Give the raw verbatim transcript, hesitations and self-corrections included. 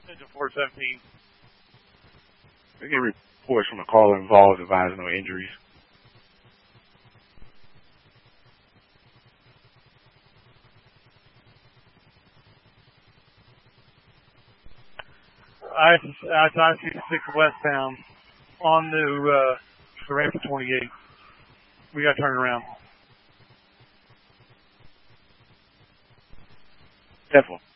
Central four seventeen. We get reports from a caller involved advising no injuries. I I sixty-six westbound on the uh, the ramp for twenty-eight. We got to turn around. Careful.